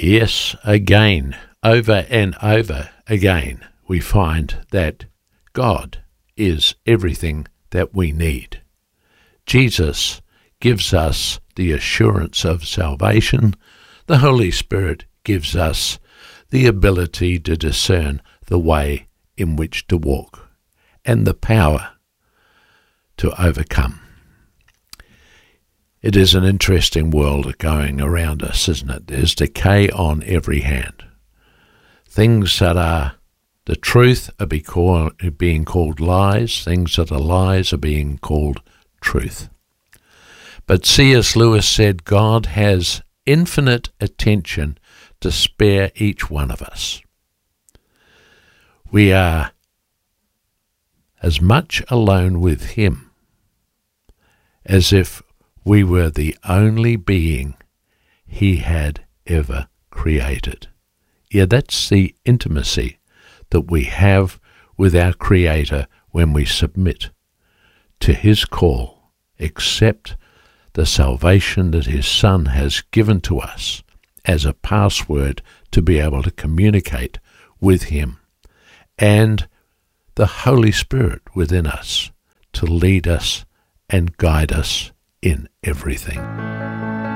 Yes, again, over and over again, we find that God is everything that we need. Jesus gives us the assurance of salvation. The Holy Spirit gives us the ability to discern the way in which to walk and the power to overcome. It is an interesting world going around us, isn't it? There's decay on every hand. Things that are the truth are being called lies. Things that are lies are being called truth. But C.S. Lewis said God has infinite attention to spare each one of us. We are as much alone with Him as if we were the only being He had ever created. Yeah, that's the intimacy that we have with our Creator when we submit to His call, accept the salvation that His Son has given to us as a password to be able to communicate with Him, and the Holy Spirit within us to lead us and guide us in everything.